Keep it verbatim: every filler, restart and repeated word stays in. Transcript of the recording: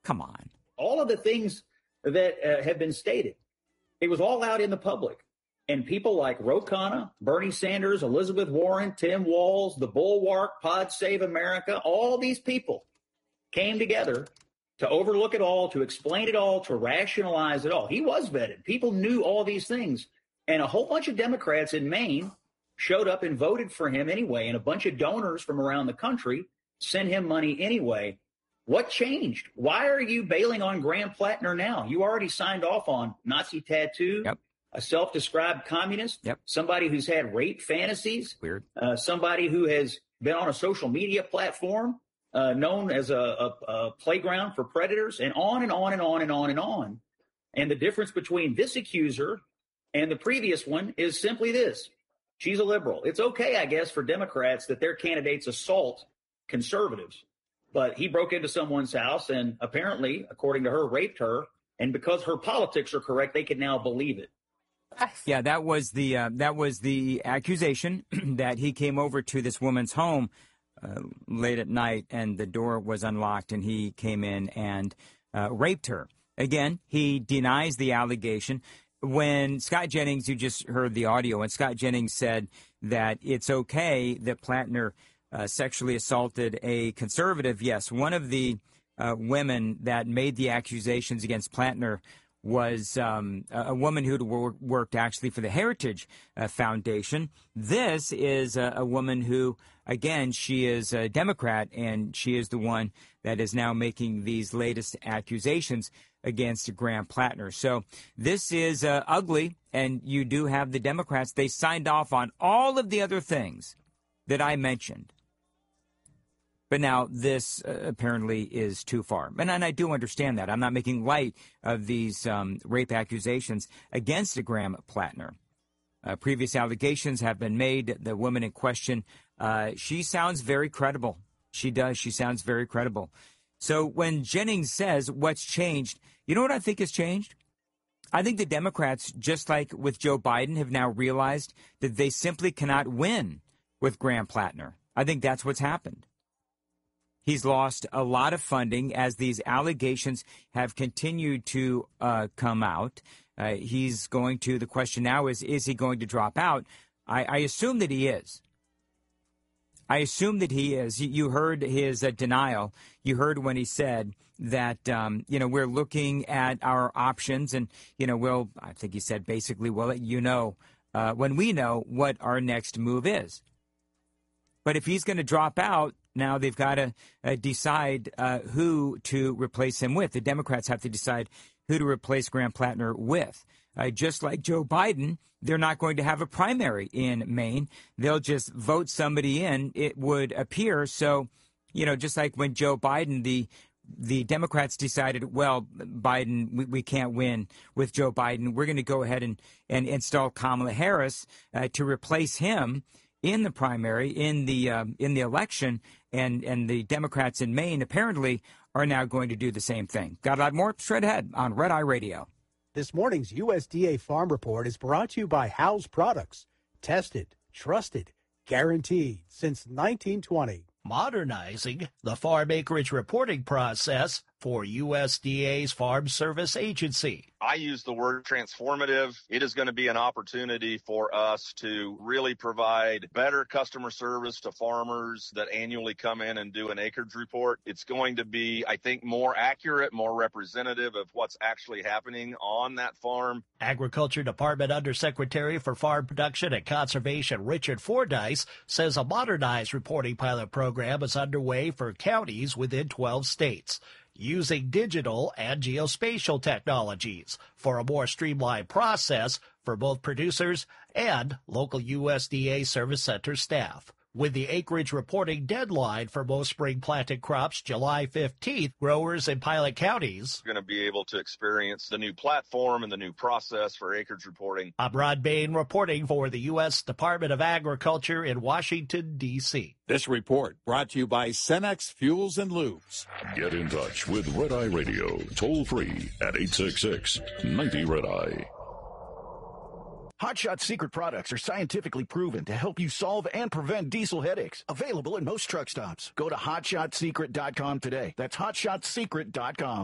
Come on. All of the things that uh, have been stated, it was all out in the public. And people like Ro Khanna, Bernie Sanders, Elizabeth Warren, Tim Walz, the Bulwark, Pod Save America, all these people came together to overlook it all, to explain it all, to rationalize it all. He was vetted. People knew all these things. And a whole bunch of Democrats in Maine showed up and voted for him anyway. And a bunch of donors from around the country sent him money anyway. What changed? Why are you bailing on Graham Plattner now? You already signed off on Nazi tattoo. Yep. A self-described communist, yep. somebody who's had rape fantasies, weird, uh, somebody who has been on a social media platform uh, known as a, a, a playground for predators, and on and on and on and on and on. And the difference between this accuser and the previous one is simply this. She's a liberal. It's okay, I guess, for Democrats that their candidates assault conservatives. But he broke into someone's house and apparently, according to her, raped her. And because her politics are correct, they can now believe it. Yeah, that was the uh, that was the accusation that he came over to this woman's home uh, late at night and the door was unlocked and he came in and uh, raped her. Again, he denies the allegation. When Scott Jennings, you just heard the audio, and Scott Jennings said that it's okay that Plattner uh, sexually assaulted a conservative. Yes, one of the uh, women that made the accusations against Plattner was um, a woman who'd wor- worked actually for the Heritage uh, Foundation. This is a, a woman who, again, she is a Democrat, and she is the one that is now making these latest accusations against Graham Plattner. So this is uh, ugly, and you do have the Democrats. They signed off on all of the other things that I mentioned. But now this uh, apparently is too far. And, and I do understand that. I'm not making light of these um, rape accusations against Graham Plattner. Uh, previous allegations have been made. The woman in question, uh, she sounds very credible. She does. She sounds very credible. So when Jennings says what's changed, you know what I think has changed? I think the Democrats, just like with Joe Biden, have now realized that they simply cannot win with Graham Plattner. I think that's what's happened. He's lost a lot of funding as these allegations have continued to uh, come out. Uh, he's going to, the question now is, is he going to drop out? I, I assume that he is. I assume that he is. You heard his uh, denial. You heard when he said that, um, you know, we're looking at our options and, you know, we'll, I think he said basically, we'll let you know uh, when we know what our next move is. But if he's going to drop out, now they've got to uh, decide uh, who to replace him with. The Democrats have to decide who to replace Graham Plattner with. Uh, just like Joe Biden, they're not going to have a primary in Maine. They'll just vote somebody in, it would appear. So, you know, just like when Joe Biden, the the Democrats decided, well, Biden, we, we can't win with Joe Biden. We're going to go ahead and, and install Kamala Harris uh, to replace him in the primary, in the uh, in the election, and, and the Democrats in Maine apparently are now going to do the same thing. Got a lot more straight ahead on Red Eye Radio. This morning's U S D A Farm Report is brought to you by House Products. Tested, trusted, guaranteed since nineteen twenty. Modernizing the farm acreage reporting process for U S D A's Farm Service Agency. I use the word transformative. It is going to be an opportunity for us to really provide better customer service to farmers that annually come in and do an acreage report. It's going to be, I think, more accurate, more representative of what's actually happening on that farm. Agriculture Department Undersecretary for Farm Production and Conservation Richard Fordyce says a modernized reporting pilot program is underway for counties within twelve states, using digital and geospatial technologies for a more streamlined process for both producers and local U S D A Service Center staff. With the acreage reporting deadline for most spring planted crops July fifteenth, growers in pilot counties are going to be able to experience the new platform and the new process for acreage reporting. I'm Rod Bain reporting for the U S Department of Agriculture in Washington, D C This report brought to you by Cenex Fuels and Lubes. Get in touch with Red Eye Radio, toll free at eight six six, ninety, red eye. Hot Shot Secret products are scientifically proven to help you solve and prevent diesel headaches. Available at most truck stops. Go to hot shot secret dot com today. That's hot shot secret dot com.